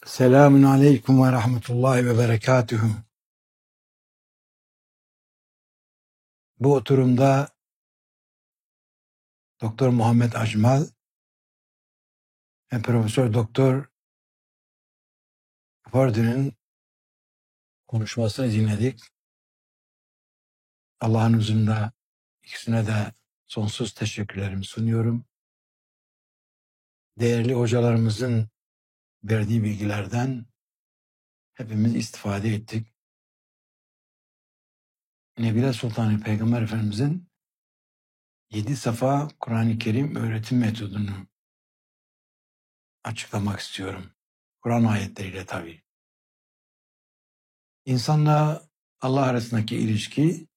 Selamun aleyküm ve rahmetullahi ve berekatühü. Bu oturumda Doktor Muhammed Acmal ve Profesör Doktor Ford'un konuşmasını dinledik. Allah'ın huzurunda ikisine de sonsuz teşekkürlerimi sunuyorum. Değerli hocalarımızın verdiği bilgilerden hepimiz istifade ettik. Nebile Sultanı Peygamber Efendimizin 7 safa Kur'an-ı Kerim öğretim metodunu açıklamak istiyorum. Kur'an ayetleriyle tabii. İnsanla Allah arasındaki ilişki